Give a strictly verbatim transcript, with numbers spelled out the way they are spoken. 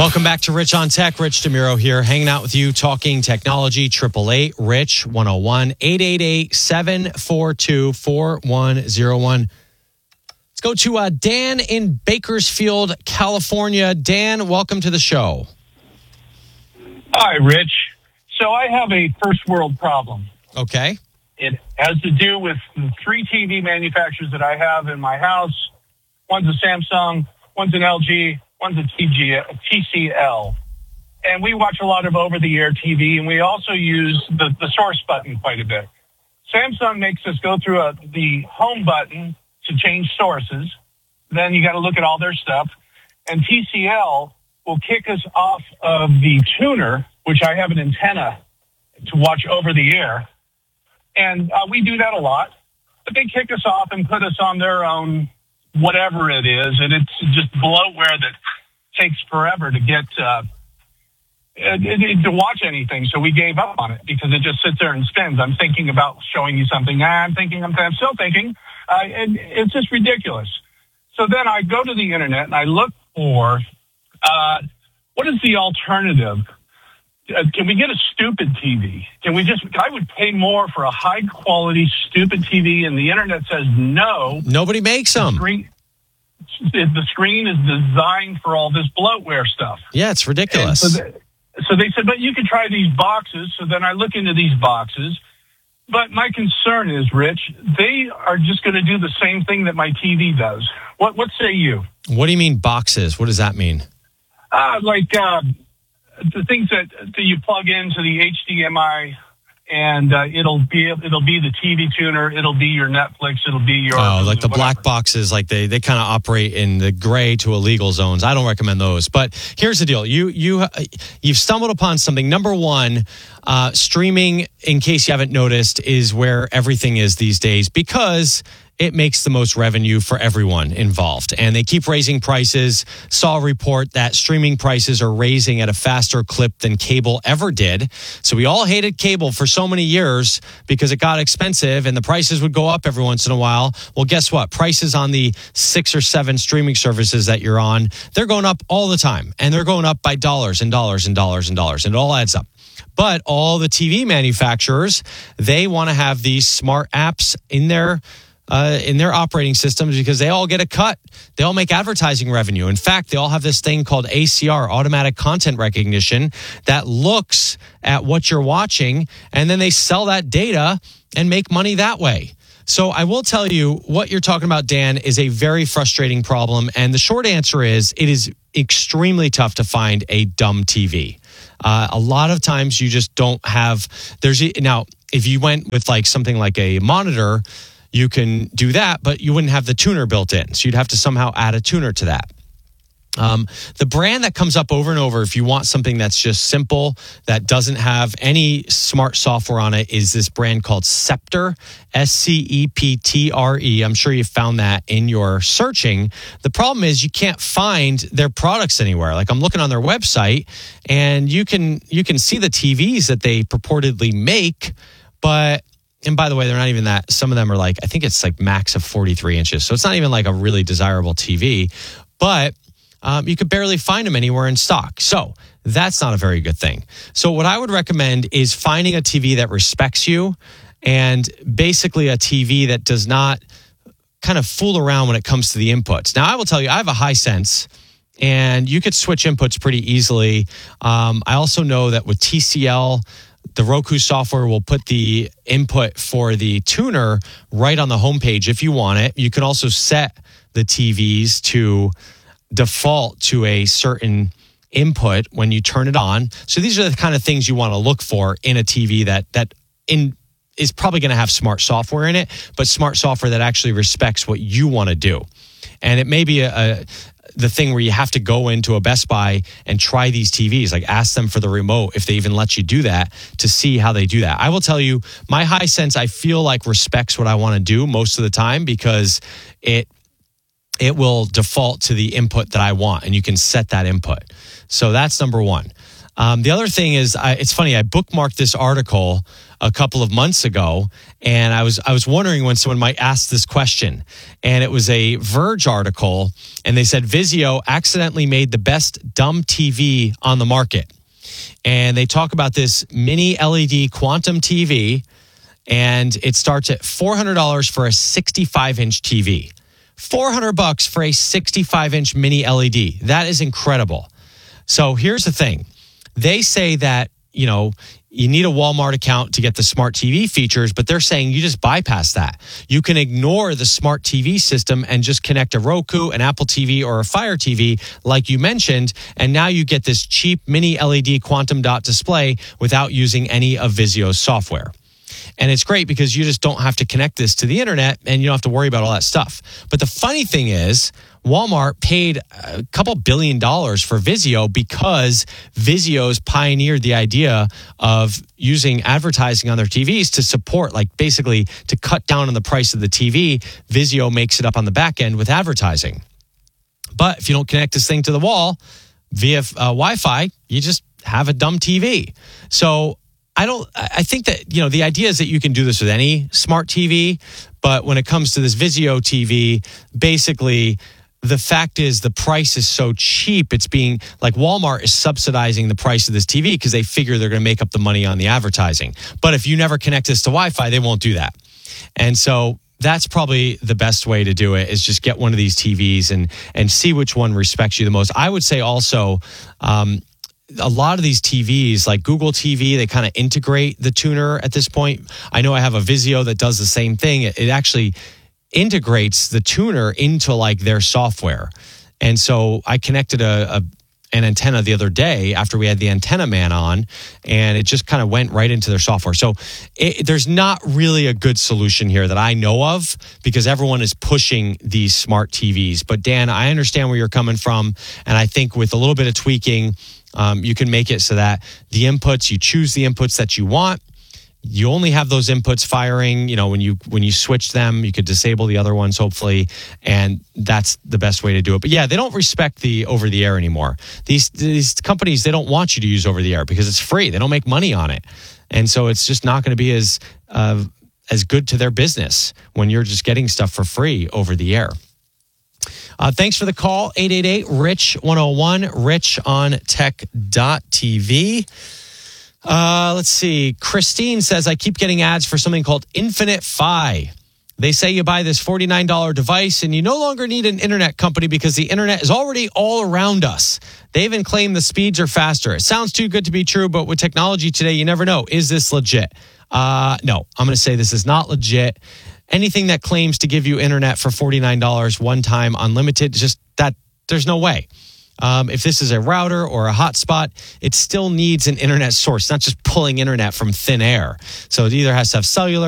Welcome back to Rich on Tech. Rich DeMuro here, hanging out with you, talking technology. Triple eight Rich one oh one, eight eight eight, seven four two, four one oh one. Let's go to uh, Dan in Bakersfield, California. Dan, welcome to the show. Hi, Rich. So I have a first world problem. Okay. It has to do with the three T V manufacturers that I have in my house. One's a Samsung, one's an L G, one's a T G, a T C L. And we watch a lot of over-the-air T V, and we also use the, the source button quite a bit. Samsung makes us go through a, the home button to change sources. Then you got to look at all their stuff. And T C L will kick us off of the tuner, which I have an antenna to watch over the air. And uh, we do that a lot. But they kick us off and put us on their own whatever it is, and it's just bloatware that takes forever to get uh, to watch anything. So we gave up on it because it just sits there and spins. I'm thinking about showing you something. I'm thinking, I'm, I'm still thinking, uh, and it's just ridiculous. So then I go to the internet and I look for uh, what is the alternative. Uh, can we get a stupid T V? Can we just, I would pay more for a high quality stupid T V, and the internet says no. Nobody makes them. The screen, the screen is designed for all this bloatware stuff. Yeah, it's ridiculous. So they, so they said, but you can try these boxes. So then I look into these boxes. But my concern is, Rich, they are just going to do the same thing that my T V does. What, what say you? What do you mean boxes? What does that mean? Uh, like, uh, the things that, that you plug into the H D M I, and uh, it'll be it'll be the T V tuner, it'll be your Netflix, it'll be your oh, like the whatever. Black boxes, like they they kind of operate in the gray to illegal zones. I don't recommend those. But here's the deal: you you you've stumbled upon something. Number one, uh, streaming, in case you haven't noticed, is where everything is these days because it makes the most revenue for everyone involved. And they keep raising prices. Saw a report that streaming prices are raising at a faster clip than cable ever did. So we all hated cable for so many years because it got expensive and the prices would go up every once in a while. Well, guess what? Prices on the six or seven streaming services that you're on, they're going up all the time. And they're going up by dollars and dollars and dollars and dollars. And it all adds up. But all the T V manufacturers, they want to have these smart apps in their Uh, in their operating systems because they all get a cut. They all make advertising revenue. In fact, they all have this thing called A C R, automatic content recognition, that looks at what you're watching, and then they sell that data and make money that way. So I will tell you, what you're talking about, Dan, is a very frustrating problem. And the short answer is it is extremely tough to find a dumb T V. Uh, a lot of times you just don't have, there's, now, if you went with like something like a monitor, you can do that, but you wouldn't have the tuner built in. So you'd have to somehow add a tuner to that. Um, the brand that comes up over and over, if you want something that's just simple, that doesn't have any smart software on it, is this brand called Sceptre, S C E P T R E. I'm sure you found that in your searching. The problem is you can't find their products anywhere. Like I'm looking on their website, and you can you can see the T Vs that they purportedly make, but and by the way, they're not even that. Some of them are like, I think it's like max of forty-three inches. So it's not even like a really desirable T V, but um, you could barely find them anywhere in stock. So that's not a very good thing. So what I would recommend is finding a T V that respects you, and basically a T V that does not kind of fool around when it comes to the inputs. Now, I will tell you, I have a Hisense, and you could switch inputs pretty easily. Um, I also know that with T C L, the Roku software will put the input for the tuner right on the homepage if you want it. You can also set the T Vs to default to a certain input when you turn it on. So these are the kind of things you want to look for in a T V that that in is probably going to have smart software in it, but smart software that actually respects what you want to do. And it may be a, a the thing where you have to go into a Best Buy and try these T Vs, like ask them for the remote if they even let you do that to see how they do that. I will tell you, my Hisense, I feel like respects what I want to do most of the time because it it will default to the input that I want, and you can set that input. So that's number one. Um, the other thing is, I, it's funny. I bookmarked this article a couple of months ago, and I was I was wondering when someone might ask this question. And it was a Verge article, and they said Vizio accidentally made the best dumb T V on the market. And they talk about this mini L E D quantum T V, and it starts at four hundred dollars for a sixty-five inch T V. four hundred bucks for a sixty-five inch mini L E D. That is incredible. So here's the thing. They say that, you know, you need a Walmart account to get the smart T V features, but they're saying you just bypass that. You can ignore the smart T V system and just connect a Roku, an Apple T V, or a Fire T V, like you mentioned, and now you get this cheap mini L E D quantum dot display without using any of Vizio's software. And it's great because you just don't have to connect this to the internet and you don't have to worry about all that stuff. But the funny thing is, Walmart paid a couple billion dollars for Vizio because Vizio's pioneered the idea of using advertising on their T Vs to support, like basically to cut down on the price of the T V. Vizio makes it up on the back end with advertising. But if you don't connect this thing to the wall via uh, Wi-Fi, you just have a dumb T V. So I don't, I think that, you know, the idea is that you can do this with any smart T V, but when it comes to this Vizio T V, basically the fact is the price is so cheap. It's being like Walmart is subsidizing the price of this T V because they figure they're going to make up the money on the advertising. But if you never connect this to Wi-Fi, they won't do that. And so that's probably the best way to do it, is just get one of these T Vs and, and see which one respects you the most. I would say also, um, a lot of these T Vs, like Google T V, they kind of integrate the tuner at this point. I know I have a Vizio that does the same thing. It, it actually integrates the tuner into like their software. And so I connected a, a an antenna the other day after we had the Antenna Man on, and it just kind of went right into their software. So it, there's not really a good solution here that I know of because everyone is pushing these smart T Vs. But Dan, I understand where you're coming from. And I think with a little bit of tweaking, um, you can make it so that the inputs, you choose the inputs that you want. You only have those inputs firing, you know, when you when you switch them, you could disable the other ones, hopefully, and that's the best way to do it. But yeah, they don't respect the over-the-air anymore. These these companies, they don't want you to use over-the-air because it's free. They don't make money on it. And so it's just not going to be as uh, as good to their business when you're just getting stuff for free over the air. Uh, thanks for the call, eight eight eight, R I C H one oh one, rich on tech dot t v. Uh, let's see. Christine says, I keep getting ads for something called Infinite Fi. They say you buy this forty-nine dollars device and you no longer need an internet company because the internet is already all around us. They even claim the speeds are faster. It sounds too good to be true, but with technology today, you never know. Is this legit? Uh, no, I'm going to say this is not legit. Anything that claims to give you internet for forty-nine dollars one time unlimited, just that, there's no way. Um, if this is a router or a hotspot, it still needs an internet source, not just pulling internet from thin air. So it either has to have cellular